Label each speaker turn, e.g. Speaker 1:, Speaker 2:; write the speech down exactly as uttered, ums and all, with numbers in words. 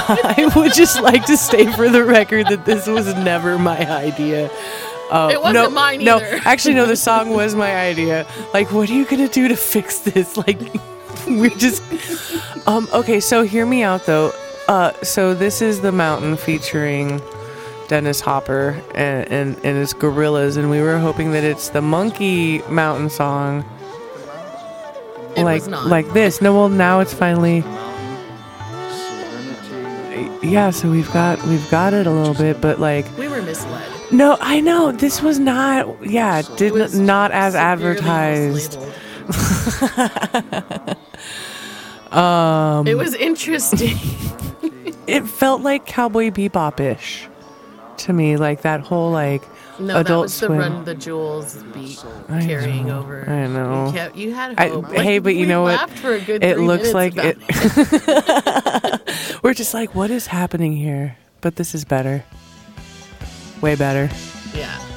Speaker 1: I would just like to state for the record that this was never my idea. Uh,
Speaker 2: it wasn't
Speaker 1: no,
Speaker 2: mine
Speaker 1: no,
Speaker 2: either.
Speaker 1: actually, no, the song was my idea. Like, what are you going to do to fix this? Like, we're just... Um, okay, so hear me out, though. Uh, so this is The Mountain featuring Dennis Hopper and, and, and his Gorillaz, and we were hoping that it's the Monkey Mountain song.
Speaker 2: It
Speaker 1: like,
Speaker 2: was not.
Speaker 1: like this. No, well, now it's finally... Yeah, so we've got we've got it a little bit, but like...
Speaker 2: We were misled.
Speaker 1: No, I know. This was not... Yeah, it did
Speaker 2: was
Speaker 1: not as
Speaker 2: severely
Speaker 1: advertised.
Speaker 2: mislabeled.
Speaker 1: um,
Speaker 2: It was interesting.
Speaker 1: It felt like Cowboy Bebop-ish to me, like that whole like
Speaker 2: No,
Speaker 1: Adult
Speaker 2: that was
Speaker 1: Swim.
Speaker 2: the Run the Jewels beat
Speaker 1: I
Speaker 2: carrying
Speaker 1: know,
Speaker 2: over.
Speaker 1: I know.
Speaker 2: You, kept, you had
Speaker 1: I,
Speaker 2: hope.
Speaker 1: hey, but you
Speaker 2: we
Speaker 1: know what?
Speaker 2: laughed for a good
Speaker 1: It
Speaker 2: three
Speaker 1: looks like
Speaker 2: minutes
Speaker 1: it.
Speaker 2: about
Speaker 1: We're just like, what is happening here? But this is better. Way better.
Speaker 2: Yeah.